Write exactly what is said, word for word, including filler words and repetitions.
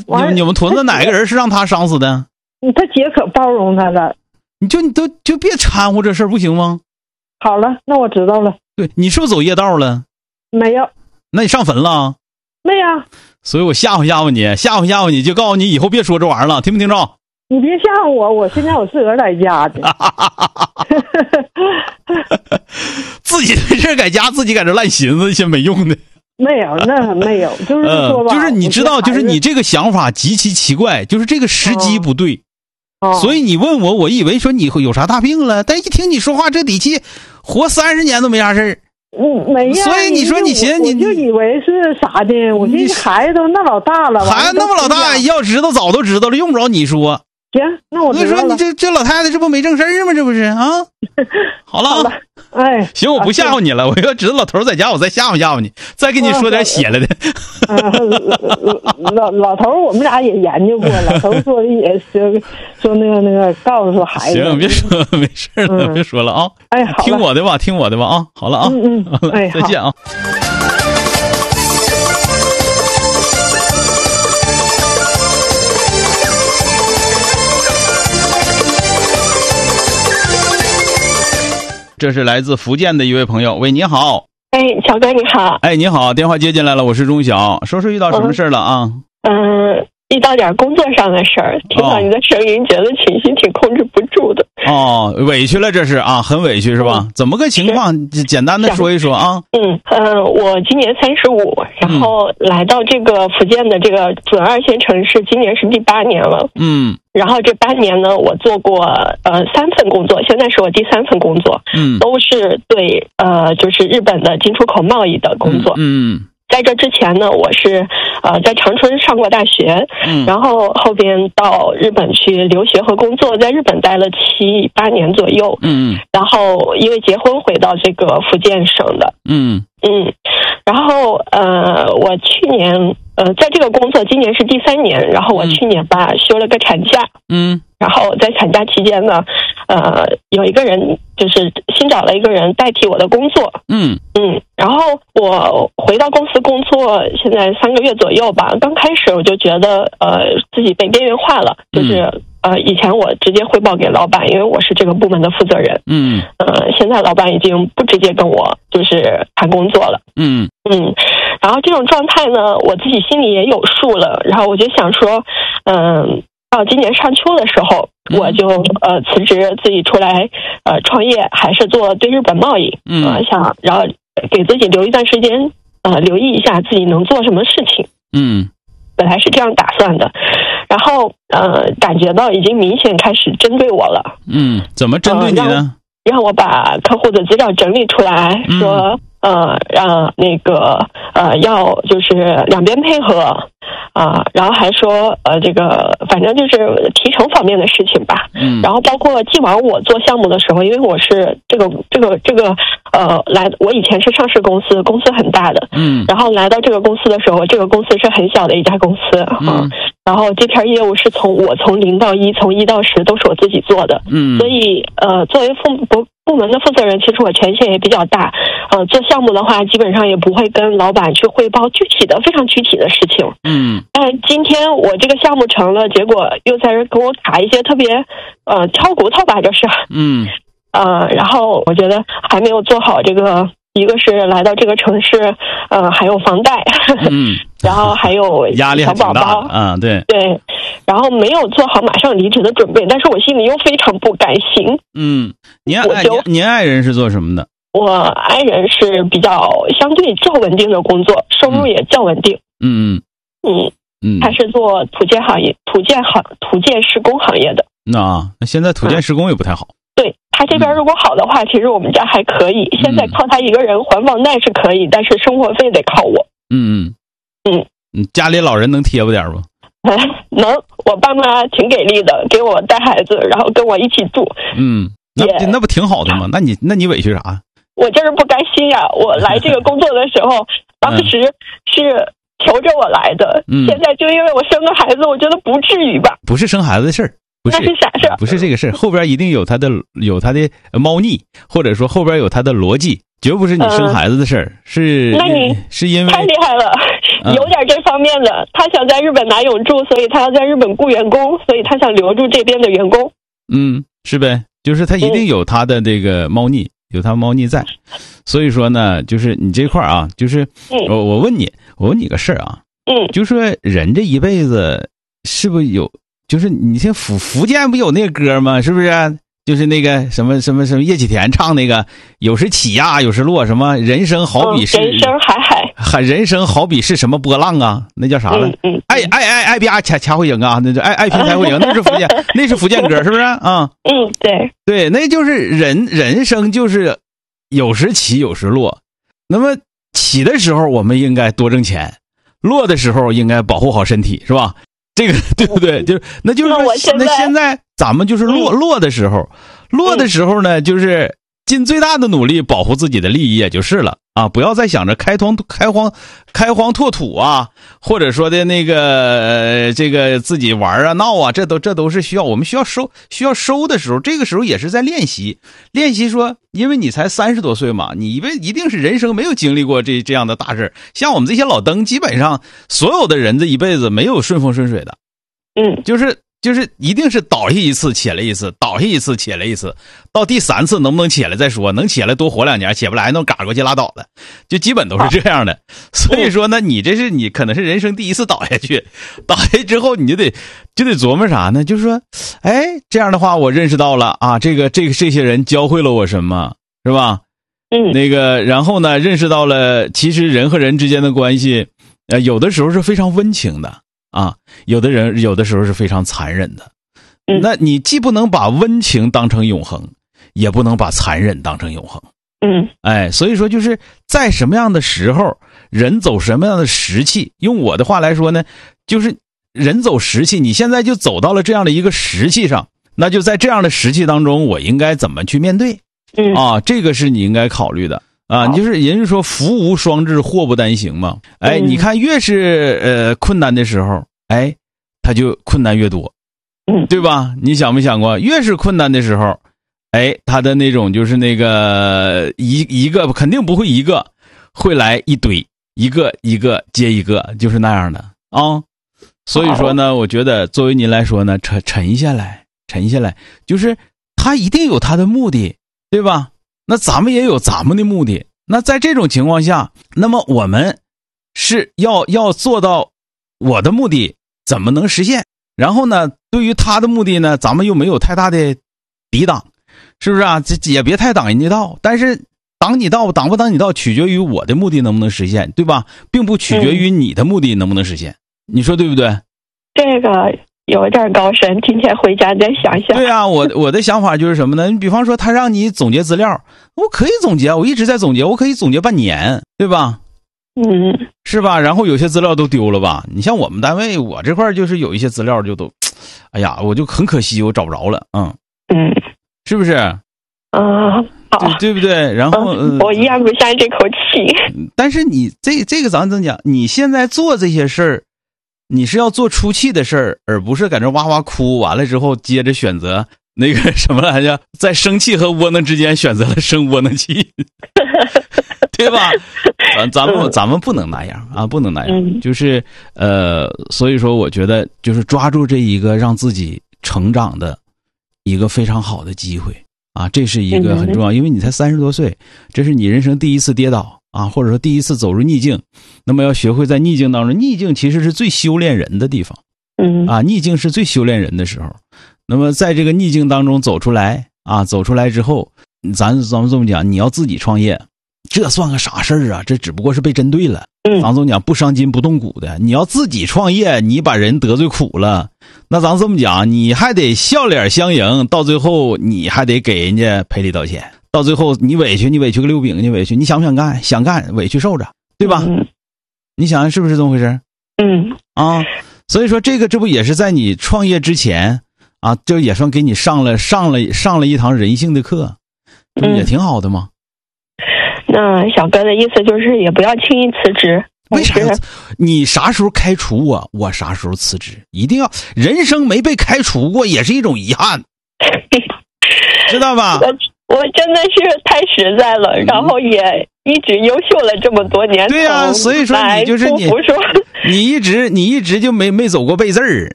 你们你们屯子哪个人是让他伤死的？ 他姐可包容他了。 你就你都就别掺和这事儿，不行吗？ 好了，那我知道了。 对，你是不是走夜道了？ 没有。 那你上坟了？ 没有。所以我吓唬吓唬你，吓唬吓唬你，就告诉你以后别说这玩意儿了，听没听着？ 你别吓唬我，我现在我自个儿在家的。 自己没事在家，自己在这烂寻思一些没用的。 没有，那没有，就是说吧、 呃，就是你知道，就是你这个想法极其奇怪，就是这个时机不对。 哦、 所以你问我，我以为说你有啥大病了，但一听你说话这底气，活三十年都没啥事儿。 嗯，没呀。 所以你说你寻思，你就以为是啥的？我这孩子都那老大了， 孩子那么老大，要知道早都知道了，用不着你说。 行，那我知道了。 所以说你这这老太太这不没正事儿吗？这不是啊？好了， 好了，哎， 行，我不吓唬你了。我要知道老头在家，我再吓唬吓唬你，再给你说点血了的。 啊、老老头，我们俩也研究过，老头说的也是说那个那个告诉孩子。 行，别说了，没事了，嗯、别说了啊。 哎，好， 听我的吧，听我的吧啊。好了啊， 嗯嗯，哎， 再见啊。这是来自福建的一位朋友，喂，你好。 哎，乔哥你好。 哎，你好，电话接进来了，我是钟晓，说说遇到什么事了啊？ 嗯、呃，遇到点工作上的事儿，听到你的声音，觉得情绪挺控制不住的。 哦，委屈了这是啊，很委屈是吧？嗯、怎么个情况？简单的说一说啊。 嗯呃，我今年三十五，然后来到这个福建的这个准二线城市，今年是第八年了。 嗯。 然后这八年呢，我做过呃三份工作，现在是我第三份工作， 嗯， 都是对呃就是日本的进出口贸易的工作。 嗯， 在这之前呢，我是呃在长春上过大学， 嗯， 然后后边到日本去留学和工作，在日本待了七八年左右， 嗯， 然后因为结婚回到这个福建省的， 嗯嗯，然后呃我去年。呃，在这个工作今年是第三年，然后我去年吧、嗯、休了个产假， 嗯， 然后在产假期间呢，呃，有一个人就是新找了一个人代替我的工作， 嗯嗯，然后我回到公司工作，现在三个月左右吧，刚开始我就觉得呃自己被边缘化了，就是、嗯、呃以前我直接汇报给老板，因为我是这个部门的负责人， 嗯， 呃现在老板已经不直接跟我就是谈工作了， 嗯嗯。然后这种状态呢，我自己心里也有数了。然后我就想说，嗯，到今年上秋的时候，我就呃辞职，自己出来呃创业，还是做对日本贸易。 嗯、 呃，想然后给自己留一段时间，呃，留意一下自己能做什么事情。 嗯， 本来是这样打算的，然后呃，感觉到已经明显开始针对我了。 嗯，怎么针对你呢？呃、 让, 让我把客户的资料整理出来， 嗯、 说。呃，让那个呃，要就是两边配合啊、呃，然后还说呃，这个反正就是提成方面的事情吧。 嗯。 然后包括既往我做项目的时候，因为我是这个这个这个呃来，我以前是上市公司，公司很大的。 嗯。 然后来到这个公司的时候，这个公司是很小的一家公司啊。 嗯。 然后这片业务是从我从零到一，从一到十都是我自己做的。 嗯。 所以呃，作为部部部门的负责人，其实我权限也比较大。呃，做项目的话，基本上也不会跟老板去汇报具体的、非常具体的事情。 嗯。 但今天我这个项目成了，结果又在这跟我卡一些特别呃挑骨头吧，就是。 嗯。 呃，然后我觉得还没有做好这个。一个是来到这个城市，呃，还有房贷， 嗯， 然后还有压力小宝宝啊，对对，然后没有做好马上离职的准备，但是我心里又非常不甘心。 嗯，您爱您爱人是做什么的？ 我爱人是比较相对较稳定的工作，收入也较稳定。 嗯嗯嗯，他是做土建行业、土建行、土建施工行业的。 那那现在土建施工也不太好。 对他这边如果好的话，嗯、其实我们家还可以。现在靠他一个人还房贷是可以，但是生活费得靠我。 嗯嗯嗯，家里老人能贴补点不？ 能，我爸妈挺给力的，给我带孩子，然后跟我一起住。 嗯，那那不挺好的吗？那你那你委屈啥？ 我就是不甘心呀、啊！我来这个工作的时候，当时是求着我来的， 嗯、 现在就因为我生个孩子，我觉得不至于吧？ 不是生孩子的事儿。 不是那是啥事儿？ 不是这个事儿，后边一定有他的有他的猫腻，或者说后边有他的逻辑，绝不是你生孩子的事儿、嗯，是那你是因为太厉害了，有点这方面的、嗯。他想在日本拿永住，所以他要在日本雇员工，所以他想留住这边的员工。 嗯，是呗，就是他一定有他的这个猫腻。嗯，有他猫腻在，所以说呢，就是你这块啊，就是我我问你，我问你个事儿啊， 嗯， 就说人这一辈子是不是有，就是你像福福建不有那个歌吗？是不是？就是那个什么什么什么叶启田唱那个，有时起呀，有时落，什么人生好比是、 嗯、人生海海， 海人生好比是什么波浪啊？那叫啥了？ 嗯嗯， 爱爱爱爱啪恰恰会赢啊，那就爱爱拼才会赢，那是福建，那是福建歌，是不是啊？ 嗯，对对，那就是人人生就是有时起有时落，那么起的时候我们应该多挣钱，落的时候应该保护好身体，是吧？这个对不对？就那就是说， 现那现在咱们就是落、嗯、落的时候，落的时候呢，就是尽最大的努力保护自己的利益，也就是了啊！不要再想着开荒开荒开荒拓土啊，或者说的那个、呃、这个自己玩啊闹啊，这都这都是需要我们需要收需要收的时候，这个时候也是在练习练习说，因为你才三十多岁嘛，你一一定是人生没有经历过这这样的大事，像我们这些老登，基本上所有的人这一辈子没有顺风顺水的， 嗯， 就是就是一定是倒下一次起来一次，倒下一次起来一次，到第三次能不能起来再说，能起来多活两年，起不来能嘎过去拉倒了，就基本都是这样的。所以说呢，你这是你可能是人生第一次倒下去，倒下之后你就得就得琢磨啥呢？就是说，哎，这样的话我认识到了啊，这个这个这些人教会了我什么，是吧？ 嗯， 那个然后呢，认识到了其实人和人之间的关系，呃，有的时候是非常温情的。啊，有的人有的时候是非常残忍的， 嗯， 那你既不能把温情当成永恒，也不能把残忍当成永恒， 嗯， 哎，所以说就是在什么样的时候，人走什么样的时期，用我的话来说呢，就是人走时期，你现在就走到了这样的一个时期上，那就在这样的时期当中，我应该怎么去面对？ 嗯， 啊，这个是你应该考虑的。啊，就是人家说福无双至，祸不单行嘛。哎，你看越是呃困难的时候，哎，他就困难越多， 嗯， 对吧？你想没想过，越是困难的时候，哎，他的那种就是那个一一个肯定不会一个，会来一堆，一个一个接一个，就是那样的啊。所以说呢，我觉得作为您来说呢，沉沉下来，沉下来，就是他一定有他的目的，对吧？那咱们也有咱们的目的，那在这种情况下，那么我们是要要做到我的目的怎么能实现，然后呢对于他的目的呢，咱们又没有太大的抵挡，是不是啊？这也别太挡人家道，但是挡你道挡不挡你道取决于我的目的能不能实现，对吧？并不取决于你的目的能不能实现，嗯，你说对不对？ 这个有点高深，今天回家再想想。 对啊，我我的想法就是什么呢？你比方说他让你总结资料，我可以总结，我一直在总结，我可以总结半年，对吧？ 嗯， 是吧？然后有些资料都丢了吧？你像我们单位，我这块就是有一些资料就都，哎呀，我就很可惜，我找不着了，嗯嗯， 是不是？ 啊，好， 对对不对？然后、 嗯、我咽不下这口气。 但是你这这个咱怎么讲？你现在做这些事儿。你是要做出气的事儿，而不是在这哇哇哭，完了之后接着选择那个什么来着，在生气和窝囊之间选择了生窝囊气，对吧？咱咱们咱们不能那样啊，不能那样，就是呃，所以说我觉得就是抓住这一个让自己成长的一个非常好的机会啊，这是一个很重要，因为你才三十多岁，这是你人生第一次跌倒。啊，或者说第一次走入逆境，那么要学会在逆境当中，逆境其实是最修炼人的地方， 嗯， 啊，逆境是最修炼人的时候。那么在这个逆境当中走出来，啊，走出来之后，咱咱们这么讲，你要自己创业，这算个啥事儿啊？这只不过是被针对了。 嗯， 咱总讲不伤筋不动骨的，你要自己创业，你把人得罪苦了，那咱这么讲，你还得笑脸相迎，到最后你还得给人家赔礼道歉。到最后你委屈你委屈个六饼，你委屈你想不想干？想干，委屈受着，对吧？ 嗯， 你想想是不是这么回事？ 嗯啊，所以说这个这不也是在你创业之前啊，这也算给你上了上了上了一堂人性的课，这不也挺好的吗？ 那小哥的意思就是也不要轻易辞职， 为啥要？你啥时候开除我，我啥时候辞职？一定要，人生没被开除过也是一种遗憾，知道吧？ 我真的是太实在了，然后也一直优秀了这么多年。 对呀、啊，所以说你就是你，你一直你一直就没没走过背字儿，